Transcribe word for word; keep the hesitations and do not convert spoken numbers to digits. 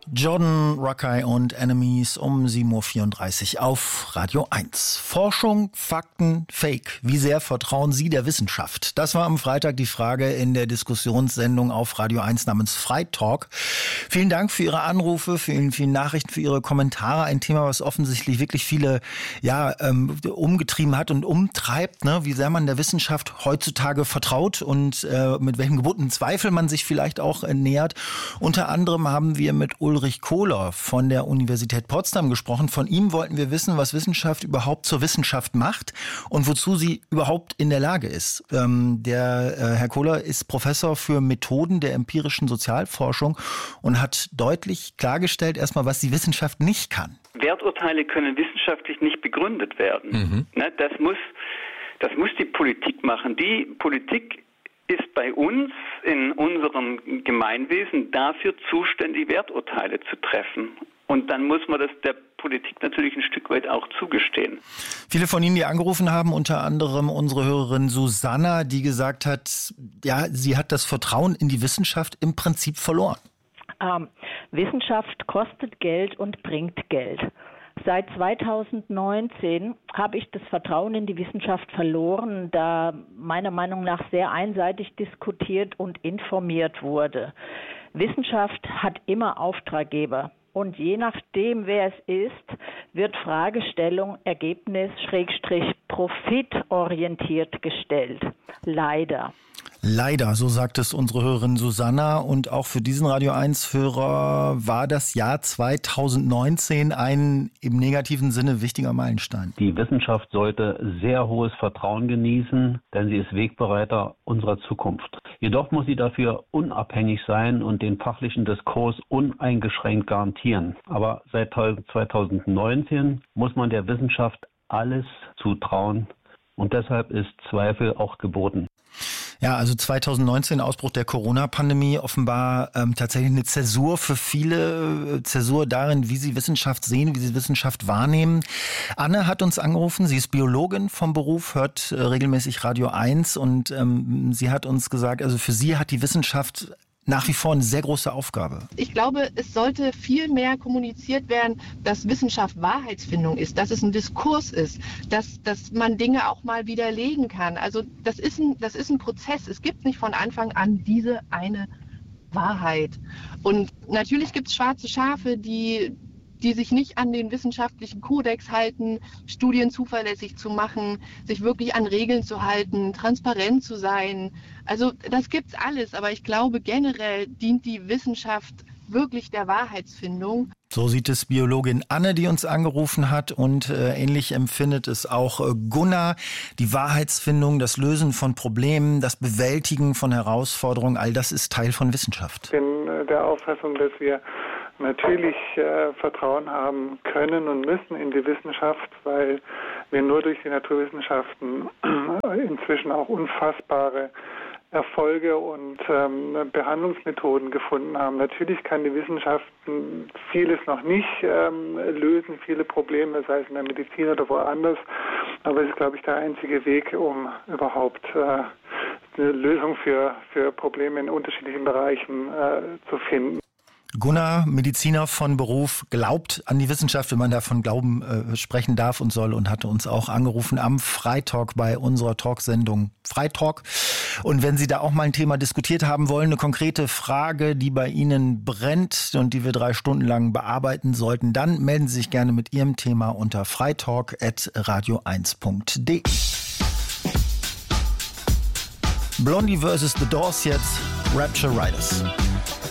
Jordan Rakei und Enemies um sieben Uhr vierunddreißig auf Radio eins. Forschung, Fakten, Fake. Wie sehr vertrauen Sie der Wissenschaft? Das war am Freitag die Frage in der Diskussionssendung auf Radio eins namens Freitalk. Vielen Dank für Ihre Anrufe, für Ihre vielen Nachrichten, für Ihre Kommentare. Ein Thema, was offensichtlich wirklich viele ja ähm, umgetrieben hat und umtreibt, ne? Wie sehr man der Wissenschaft heutzutage vertraut und äh, mit welchem gebotenen Zweifel man sich vielleicht auch äh, nähert. Unter anderem haben wir mit Ulrich Kohler von der Universität Potsdam gesprochen. Von ihm wollten wir wissen, was Wissenschaft überhaupt zur Wissenschaft macht und wozu sie überhaupt in der Lage ist. Ähm, der äh, Herr Kohler ist Professor für Methoden der empirischen Sozialforschung und hat deutlich klargestellt erstmal, was die Wissenschaft nicht kann. Werturteile können wissenschaftlich nicht begründet werden. Mhm. Ne, das muss, das muss die Politik machen. Die Politik ist bei uns in unserem Gemeinwesen dafür zuständig, Werturteile zu treffen. Und dann muss man das der Politik natürlich ein Stück weit auch zugestehen. Viele von Ihnen, die angerufen haben, unter anderem unsere Hörerin Susanna, die gesagt hat, ja, sie hat das Vertrauen in die Wissenschaft im Prinzip verloren. Ähm, Wissenschaft kostet Geld und bringt Geld. Seit zweitausendneunzehn habe ich das Vertrauen in die Wissenschaft verloren, da meiner Meinung nach sehr einseitig diskutiert und informiert wurde. Wissenschaft hat immer Auftraggeber und je nachdem, wer es ist, wird Fragestellung, Ergebnis, Schrägstrich, profitorientiert gestellt. Leider. Leider, so sagt es unsere Hörerin Susanna. Und auch für diesen Radio eins Hörer war das Jahr zweitausendneunzehn ein im negativen Sinne wichtiger Meilenstein. Die Wissenschaft sollte sehr hohes Vertrauen genießen, denn sie ist Wegbereiter unserer Zukunft. Jedoch muss sie dafür unabhängig sein und den fachlichen Diskurs uneingeschränkt garantieren. Aber seit zweitausendneunzehn muss man der Wissenschaft alles zutrauen und deshalb ist Zweifel auch geboten. Ja, also zweitausendneunzehn, Ausbruch der Corona-Pandemie, offenbar ähm, tatsächlich eine Zäsur für viele, äh, Zäsur darin, wie sie Wissenschaft sehen, wie sie Wissenschaft wahrnehmen. Anne hat uns angerufen, sie ist Biologin vom Beruf, hört äh, regelmäßig Radio eins und ähm, sie hat uns gesagt, also für sie hat die Wissenschaft nach wie vor eine sehr große Aufgabe. Ich glaube, es sollte viel mehr kommuniziert werden, dass Wissenschaft Wahrheitsfindung ist, dass es ein Diskurs ist, dass, dass man Dinge auch mal widerlegen kann. Also das ist ein, das ist ein Prozess. Es gibt nicht von Anfang an diese eine Wahrheit. Und natürlich gibt es schwarze Schafe, die die sich nicht an den wissenschaftlichen Kodex halten, Studien zuverlässig zu machen, sich wirklich an Regeln zu halten, transparent zu sein. Also das gibt's alles, aber ich glaube generell dient die Wissenschaft wirklich der Wahrheitsfindung. So sieht es Biologin Anne, die uns angerufen hat, und äh, ähnlich empfindet es auch äh, Gunnar. Die Wahrheitsfindung, das Lösen von Problemen, das Bewältigen von Herausforderungen, all das ist Teil von Wissenschaft. Ich bin äh, der Auffassung, dass wir natürlich äh, Vertrauen haben können und müssen in die Wissenschaft, weil wir nur durch die Naturwissenschaften äh, inzwischen auch unfassbare Erfolge und ähm, Behandlungsmethoden gefunden haben. Natürlich kann die Wissenschaft vieles noch nicht ähm, lösen, viele Probleme, sei es in der Medizin oder woanders, aber es ist, glaube ich, der einzige Weg, um überhaupt äh, eine Lösung für, für Probleme in unterschiedlichen Bereichen äh, zu finden. Gunnar, Mediziner von Beruf, glaubt an die Wissenschaft, wenn man davon Glauben äh, sprechen darf und soll, und hatte uns auch angerufen am Freitalk bei unserer Talksendung Freitalk. Und wenn Sie da auch mal ein Thema diskutiert haben wollen, eine konkrete Frage, die bei Ihnen brennt und die wir drei Stunden lang bearbeiten sollten, dann melden Sie sich gerne mit Ihrem Thema unter freitalk at radio eins punkt de. Blondie versus The Doors jetzt, Rapture Riders.